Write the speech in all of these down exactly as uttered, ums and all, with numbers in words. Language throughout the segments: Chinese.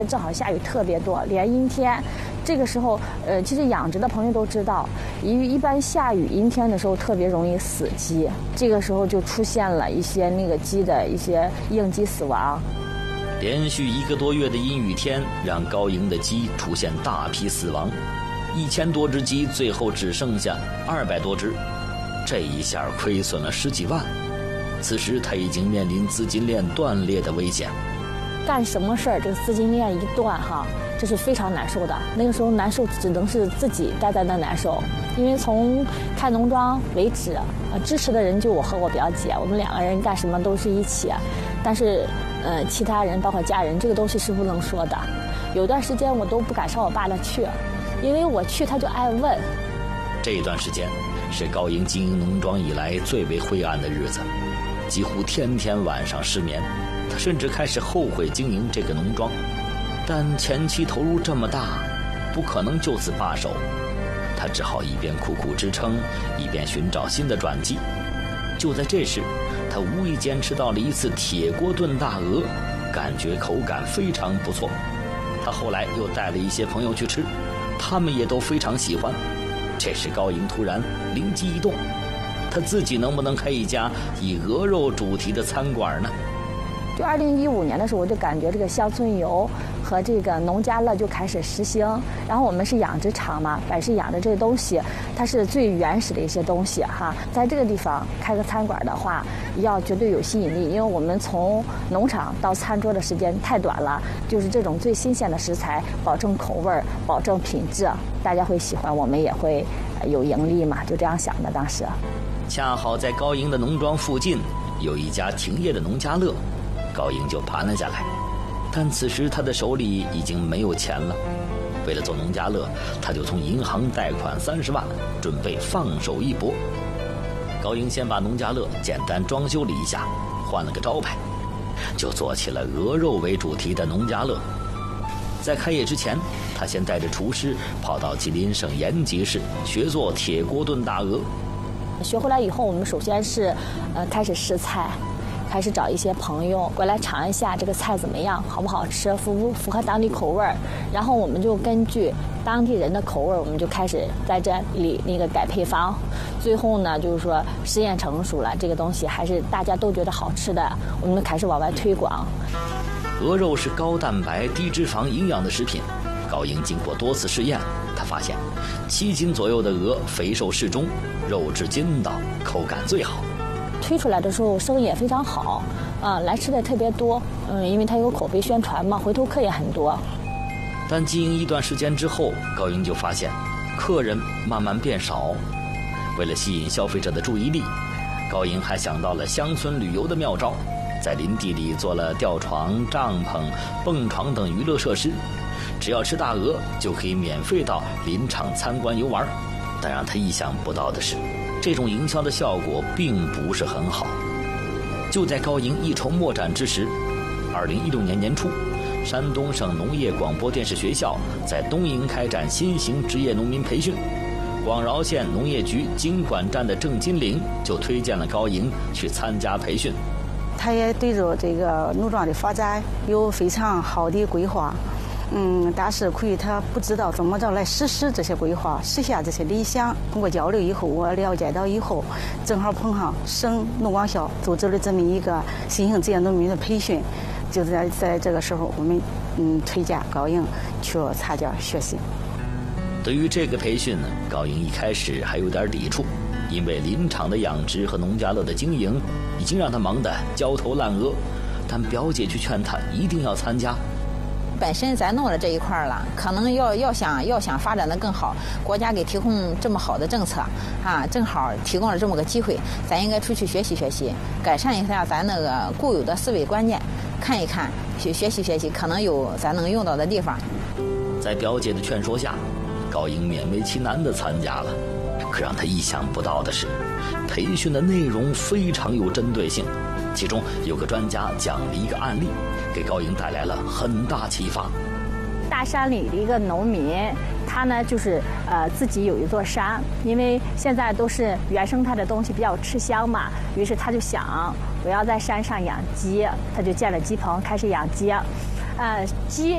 正好下雨特别多，连阴天。这个时候，呃，其实养殖的朋友都知道，一一般下雨阴天的时候特别容易死鸡，这个时候就出现了一些那个鸡的一些应激死亡。 连续一个多月的阴雨天，让高营的鸡出现大批死亡，一千多只鸡最后只剩下二百多只，这一下亏损了十几万。此时他已经面临资金链断裂的危险。 干什么事儿，这个资金链一断哈，这是非常难受的。那个时候难受只能是自己呆呆的难受，因为从开农庄为止，呃，支持的人就我和我表姐，我们两个人干什么都是一起，但是呃，其他人包括家人，这个东西是不能说的。有段时间我都不敢上我爸那去，因为我去他就爱问。 这一段时间是高营经营农庄以来最为灰暗的日子，几乎天天晚上失眠。他甚至开始后悔经营这个农庄，但前期投入这么大，不可能就此罢手。他只好一边苦苦支撑，一边寻找新的转机。就在这时，他无意间吃到了一次铁锅炖大鹅，感觉口感非常不错。他后来又带了一些朋友去吃，他们也都非常喜欢。这时高营突然灵机一动，他自己能不能开一家以鹅肉主题的餐馆呢？ 就二零一五年的时候，我就感觉这个乡村游和这个农家乐就开始实行。然后我们是养殖场嘛，百事养的这些东西，它是最原始的一些东西哈。在这个地方开个餐馆的话，要绝对有吸引力，因为我们从农场到餐桌的时间太短了，就是这种最新鲜的食材，保证口味，保证品质，大家会喜欢，我们也会有盈利嘛，就这样想的当时。 恰好在高营的农庄附近有一家停业的农家乐。高营就盘了下来，但此时他的手里已经没有钱了。为了做农家乐，他就从银行贷款三十万，准备放手一搏。高营先把农家乐简单装修了一下，换了个招牌，就做起了鹅肉为主题的农家乐。在开业之前，他先带着厨师跑到吉林省延吉市学做铁锅炖大鹅。 学回来以后，我们首先是呃开始试菜。开始找一些朋友过来尝一下这个菜怎么样，好不好吃，符不符合当地口味儿。然后我们就根据当地人的口味儿，我们就开始在这里那个改配方。最后呢，就是说实验成熟了，这个东西还是大家都觉得好吃的，我们开始往外推广。 鹅肉是高蛋白、低脂肪、营养的食品。高营经过多次试验，他发现七斤左右的鹅肥瘦适中，肉质筋道，口感最好。 推出来的时候生意也非常好，啊、呃，来吃的也特别多，嗯，因为它有口碑宣传嘛，回头客也很多。 但经营一段时间之后，高营就发现客人慢慢变少。为了吸引消费者的注意力，高营还想到了乡村旅游的妙招，在林地里做了吊床、帐篷、蹦床等娱乐设施，只要吃大鹅就可以免费到林场参观游玩。但让他意想不到的是，这种营销的效果并不是很好。就在高营一筹莫展之时，二零一六年年初，山东省农业广播电视学校在东营开展新型职业农民培训。广饶县农业局经管站的郑金玲就推荐了高营去参加培训。 他也对着这个农庄的发展有非常好的规划。嗯，但是可以他不知道怎么着来实施这些规划，实现这些理想。通过交流以后，我了解到以后，正好碰上省农广校组织了这么一个新型职业农民的培训，就在在这个时候，我们嗯推荐高营去参加学习。 对于这个培训呢，高营一开始还有点抵触，因为林场的养殖和农家乐的经营已经让他忙得焦头烂额，但表姐却劝他一定要参加。 本身咱弄了这一块了，可能要要想要想发展的更好，国家给提供这么好的政策啊，正好提供了这么个机会，咱应该出去学习学习，改善一下咱那个固有的思维观念，看一看，学学习学习，可能有咱能用到的地方。 在表姐的劝说下，高营勉为其难地参加了。可让他意想不到的是，培训的内容非常有针对性，其中有个专家讲了一个案例，给高营带来了很大启发。 大山里的一个农民，他呢就是呃自己有一座山，因为现在都是原生态的东西比较吃香嘛，于是他就想我要在山上养鸡，他就建了鸡棚开始养鸡。呃，鸡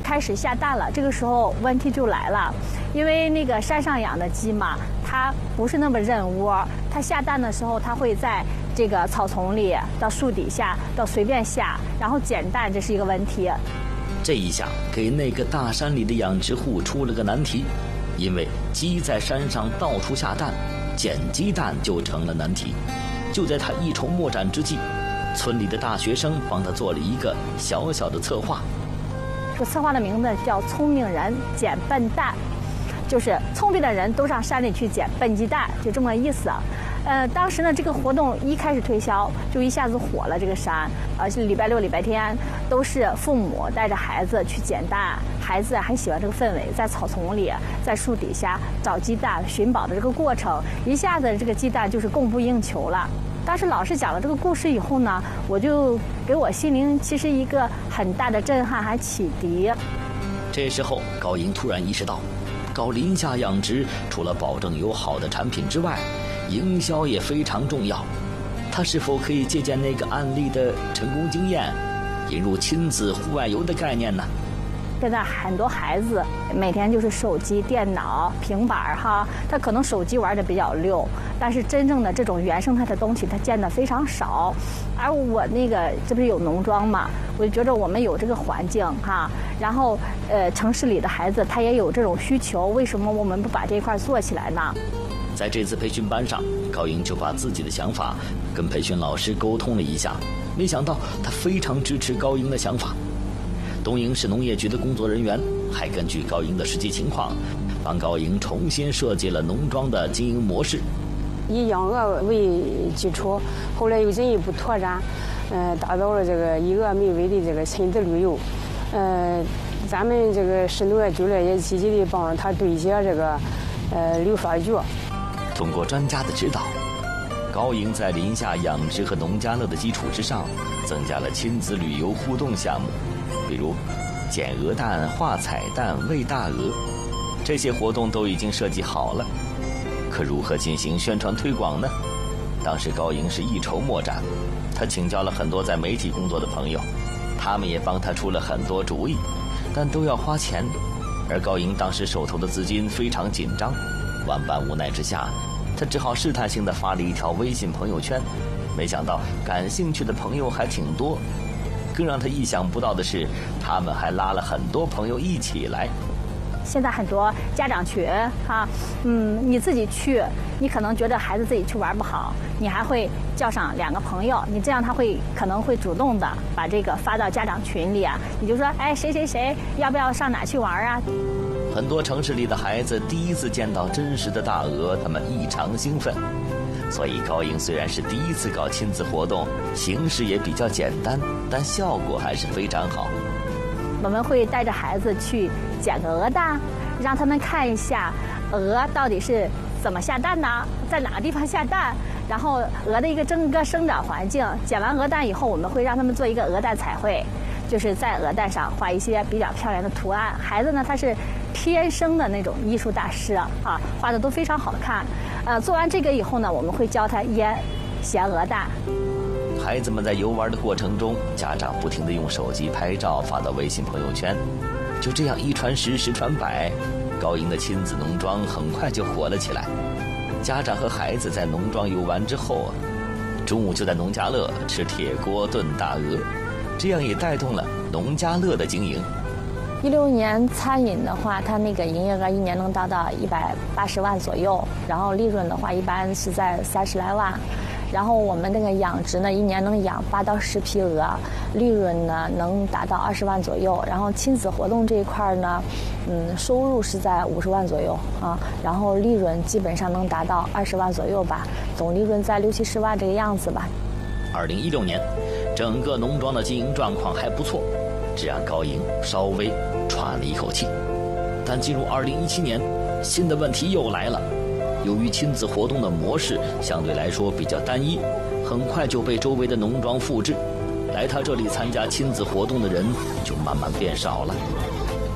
开始下蛋了。这个时候问题就来了，因为那个山上养的鸡嘛，它不是那么认窝，它下蛋的时候，它会在这个草丛里、到树底下、到随便下，然后捡蛋，这是一个问题。 这一下给那个大山里的养殖户出了个难题，因为鸡在山上到处下蛋，捡鸡蛋就成了难题。就在他一筹莫展之际，村里的大学生帮他做了一个小小的策划。 这个策划的名字叫“聪明人捡笨蛋”，就是聪明的人都上山里去捡笨鸡蛋，就这么个意思。呃，当时呢，这个活动一开始推销，就一下子火了。这个山，而且礼拜六、礼拜天都是父母带着孩子去捡蛋，孩子还喜欢这个氛围，在草丛里、在树底下找鸡蛋、寻宝的这个过程，一下子这个鸡蛋就是供不应求了。当时老师讲了这个故事以后呢，我就给我心灵其实一个很大的震撼还启迪。 这时候，高英突然意识到，搞林下养殖除了保证有好的产品之外，营销也非常重要。他是否可以借鉴那个案例的成功经验，引入亲子户外游的概念呢？ 现在很多孩子每天就是手机、电脑、平板哈，他可能手机玩的比较溜，但是真正的这种原生态的东西他见的非常少。而我那个这不是有农庄嘛，我就觉得我们有这个环境哈，然后呃城市里的孩子他也有这种需求，为什么我们不把这一块做起来呢？ 在这次培训班上，高英就把自己的想法跟培训老师沟通了一下，没想到他非常支持高英的想法。东营市农业局的工作人员还根据高英的实际情况，帮高英重新设计了农庄的经营模式。 以养鹅为基础，后来又进一步拓展，呃，打造了这个以鹅为尾的这个亲子旅游。呃，咱们这个市农业局呢也积极的帮他对接这个呃旅发局。 通过专家的指导，高英在林下养殖和农家乐的基础之上，增加了亲子旅游互动项目，比如捡鹅蛋、画彩蛋、喂大鹅，这些活动都已经设计好了。可如何进行宣传推广呢？当时高英是一筹莫展，他请教了很多在媒体工作的朋友，他们也帮他出了很多主意，但都要花钱，而高英当时手头的资金非常紧张，万般无奈之下，他只好试探性地发了一条微信朋友圈，没想到感兴趣的朋友还挺多。更让他意想不到的是，他们还拉了很多朋友一起来。 现在很多家长群哈，嗯，你自己去，你可能觉得孩子自己去玩不好，你还会叫上两个朋友，你这样他会可能会主动的把这个发到家长群里啊，你就说，哎，谁谁谁要不要上哪去玩啊？ 很多城市里的孩子第一次见到真实的大鹅，他们异常兴奋。所以高英虽然是第一次搞亲子活动，形式也比较简单，但效果还是非常好。 我们会带着孩子去捡个鹅蛋，让他们看一下鹅到底是怎么下蛋的，在哪个地方下蛋，然后鹅的一个整个生长环境。捡完鹅蛋以后，我们会让他们做一个鹅蛋彩绘，就是在鹅蛋上画一些比较漂亮的图案。孩子呢，他是天生的那种艺术大师啊，画的都非常好看。呃，做完这个以后呢，我们会教他腌咸鹅蛋。 孩子们在游玩的过程中，家长不停地用手机拍照发到微信朋友圈，就这样一传十，十传百，高英的亲子农庄很快就火了起来。家长和孩子在农庄游玩之后，中午就在农家乐吃铁锅炖大鹅，这样也带动了农家乐的经营。 一六年餐饮的话，它那个营业额一年能达到一百八十万左右，然后利润的话一般是在三十来万。然后我们那个养殖呢，一年能养八到十批鹅，利润呢能达到二十万左右。然后亲子活动这一块呢，嗯，收入是在五十万左右啊，然后利润基本上能达到二十万左右吧，总利润在六七十万这个样子吧。 二零一六年，整个农庄的经营状况还不错，这让高英稍微喘了一口气。但进入二零一七年，新的问题又来了。由于亲子活动的模式相对来说比较单一，很快就被周围的农庄复制，来他这里参加亲子活动的人就慢慢变少了。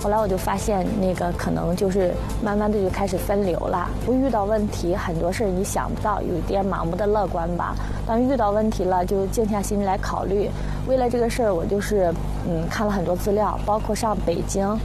后来我就发现那个可能就是慢慢的就开始分流了。不遇到问题，很多事儿你想不到，有一点盲目的乐观吧。当遇到问题了，就静下心来考虑。为了这个事儿，我就是嗯看了很多资料，包括上北京